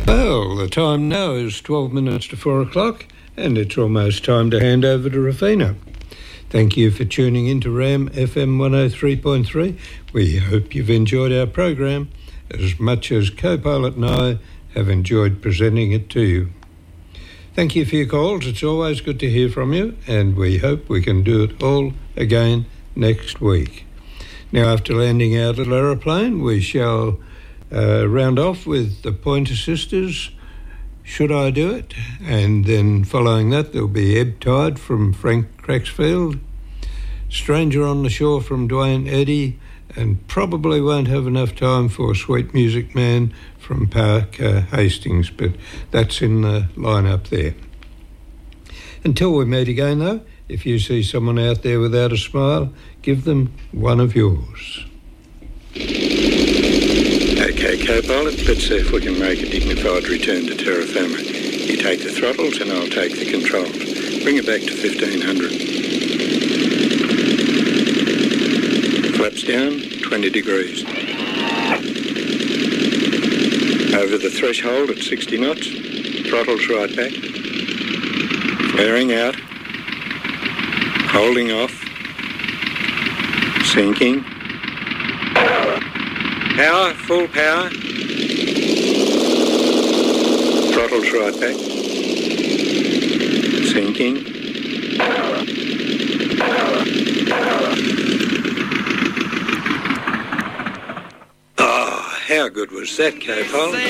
Well, the time now is 12 minutes to 4 o'clock, and it's almost time to hand over to Rafina. Thank you for tuning in to RAM FM 103.3. We hope you've enjoyed our program as much as co-pilot and I have enjoyed presenting it to you. Thank you for your calls. It's always good to hear from you, and we hope we can do it all again next week. Now, after landing our little aeroplane, we shall round off with the Pointer Sisters, Should I Do It? And then following that, there'll be Ebb Tide from Frank Cracksfield, Stranger on the Shore from Dwayne Eddy, and probably won't have enough time for Sweet Music Man from Parker Hastings, but that's in the lineup there. Until we meet again, though, if you see someone out there without a smile, give them one of yours. Okay, co-pilot, let's see if we can make a dignified return to terra firma. You take the throttles and I'll take the controls. Bring it back to 1500. Flaps down, 20 degrees. Over the threshold at 60 knots. Throttles right back. Flaring out. Holding off. Sinking. Power, full power. Throttles right back. Sinking. Oh, how good was that, co-pilot?